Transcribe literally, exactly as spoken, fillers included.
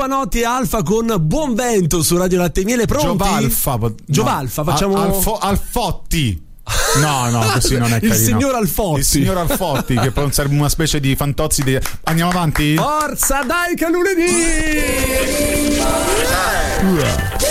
Panotti e Alfa con Buon Vento su Radio Latte e Miele. Pronti? Giovalfa. No. Giovalfa, facciamo Al, Alfo, Alfotti. No, no, così non è carino. Il signor Alfotti. Il signor Alfotti, che sarebbe una specie di Fantozzi di... Andiamo avanti? Forza, dai che è lunedì!